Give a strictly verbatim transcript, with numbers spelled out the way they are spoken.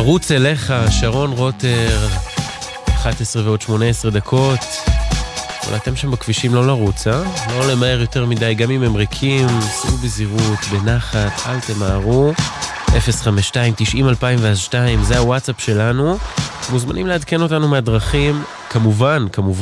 ארוץ אליך, שרון רוטר, אחת עשרה ועוד שמונה עשרה דקות. אבל אתם שם בכבישים לא לרוץ, אה? לא למהר יותר מדי, גם אם הם ריקים, סעו בזירות, בנחת, אל תמהרו. אפס חמש שתיים תשעים אלפיים ושתיים, זה הוואטסאפ שלנו. מוזמנים לעדכן אותנו מהדרכים, כמובן, כמובן.